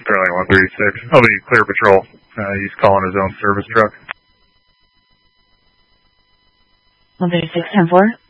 Sterling 136. I'll be clear patrol. He's calling his own service truck. 136, 10-4.